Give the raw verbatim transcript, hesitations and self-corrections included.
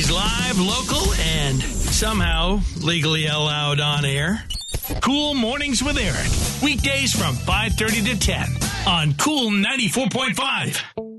Always live, local, and somehow legally allowed on air. Cool Mornings with Eric. Weekdays from five thirty to ten on Cool ninety-four point five.